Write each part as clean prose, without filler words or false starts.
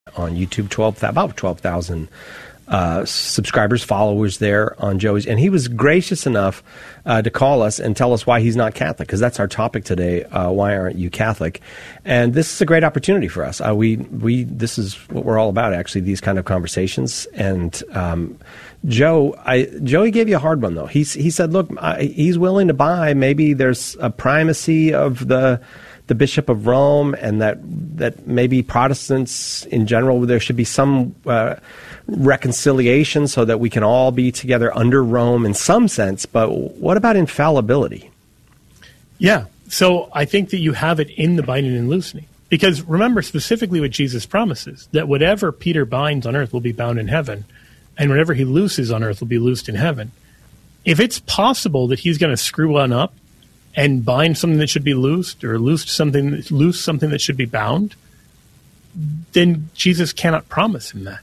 on YouTube, about 12,000 subscribers, followers there on Joey's. And he was gracious enough to call us and tell us why he's not Catholic, because that's our topic today. Why aren't you Catholic? And this is a great opportunity for us. This is what we're all about, actually, these kind of conversations. And Joey gave you a hard one, though. He said, look, he's willing to buy. Maybe there's a primacy of the Bishop of Rome, and that maybe Protestants in general, there should be some reconciliation so that we can all be together under Rome in some sense. But what about infallibility? Yeah. So I think that you have it in the binding and loosening. Because remember specifically what Jesus promises, that whatever Peter binds on earth will be bound in heaven, and whatever he looses on earth will be loosed in heaven. If it's possible that he's going to screw one up and bind something that should be loosed, or loose something that should be bound, then Jesus cannot promise him that.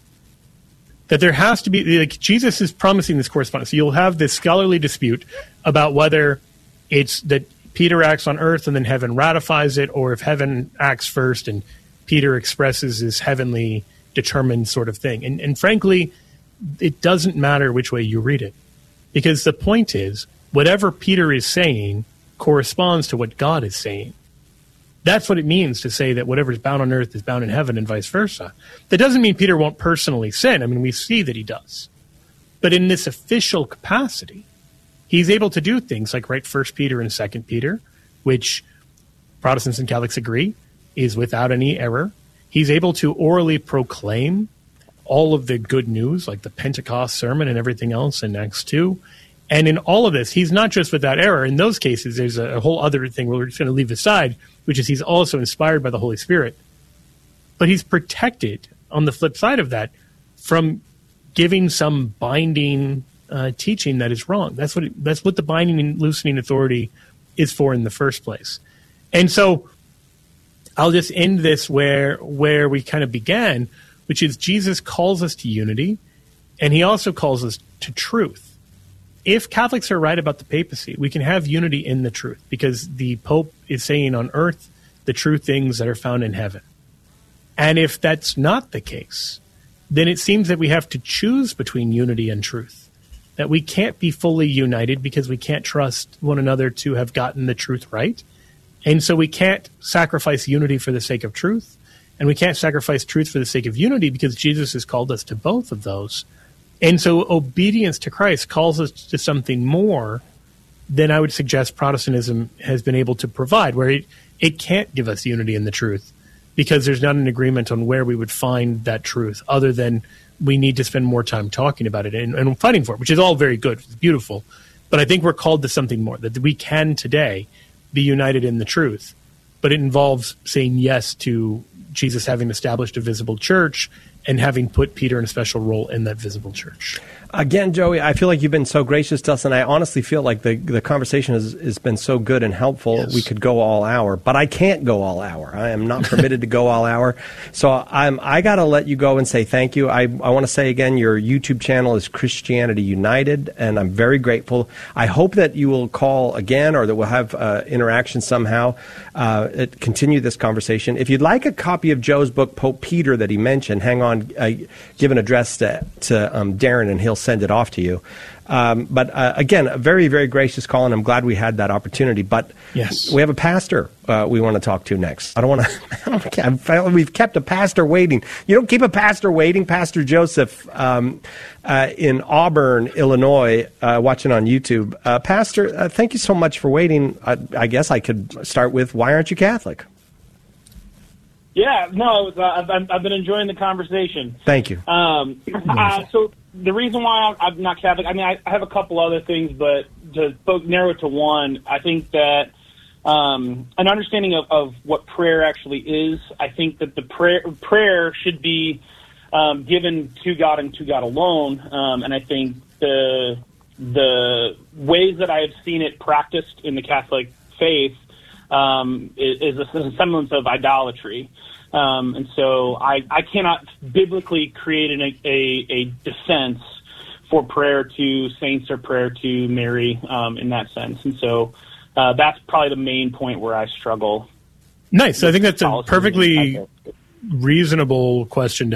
That there has to be, like, Jesus is promising this correspondence. So you'll have this scholarly dispute about whether it's that Peter acts on earth and then heaven ratifies it, or if heaven acts first and Peter expresses his heavenly determined sort of thing. And frankly, it doesn't matter which way you read it, because the point is, whatever Peter is saying corresponds to what God is saying. That's what it means to say that whatever is bound on earth is bound in heaven, and vice versa. That doesn't mean Peter won't personally sin. I mean, we see that he does. But in this official capacity, he's able to do things like write 1 Peter and 2 Peter, which Protestants and Catholics agree is without any error. He's able to orally proclaim all of the good news, like the Pentecost sermon and everything else in Acts 2. And in all of this, he's not just without error. In those cases, there's a whole other thing we're just going to leave aside, which is he's also inspired by the Holy Spirit. But he's protected, on the flip side of that, from giving some binding teaching that is wrong. That's what the binding and loosening authority is for in the first place. And so I'll just end this where we kind of began, which is Jesus calls us to unity, and he also calls us to truth. If Catholics are right about the papacy, we can have unity in the truth, because the Pope is saying on earth the true things that are found in heaven. And if that's not the case, then it seems that we have to choose between unity and truth, that we can't be fully united because we can't trust one another to have gotten the truth right. And so we can't sacrifice unity for the sake of truth, and we can't sacrifice truth for the sake of unity, because Jesus has called us to both of those. And so obedience to Christ calls us to something more than I would suggest Protestantism has been able to provide, where it can't give us unity in the truth, because there's not an agreement on where we would find that truth, other than we need to spend more time talking about it and fighting for it, which is all very good. It's beautiful. But I think we're called to something more, that we can today be united in the truth. But it involves saying yes to Jesus having established a visible church and having put Peter in a special role in that visible church. Again, Joey, I feel like you've been so gracious to us, and I honestly feel like the conversation has been so good and helpful. Yes. We could go all hour, but I can't go all hour. I am not permitted to go all hour. So I got to let you go and say thank you. I want to say again, your YouTube channel is Christianity United, and I'm very grateful. I hope that you will call again, or that we'll have interaction somehow, continue this conversation. If you'd like a copy of Joe's book, Pope Peter, that he mentioned, hang on, give an address to Darren, and he'll send it off to you. But again, a very, very gracious call, and I'm glad we had that opportunity. But yes, we have a pastor we want to talk to next. I don't want to. We've kept a pastor waiting. You don't keep a pastor waiting. Pastor Joseph in Auburn, Illinois, watching on YouTube. Pastor, thank you so much for waiting. I guess I could start with, why aren't you Catholic? Yeah, no, I've been enjoying the conversation. Thank you. So the reason why I'm not Catholic, I mean, I have a couple other things, but to narrow it to one, I think that an understanding of what prayer actually is, I think that the prayer should be given to God and to God alone, and I think the ways that I have seen it practiced in the Catholic faith is a semblance of idolatry. And so I cannot biblically create a defense for prayer to saints or prayer to Mary in that sense. And so that's probably the main point where I struggle. Nice. I think that's a perfectly reasonable question to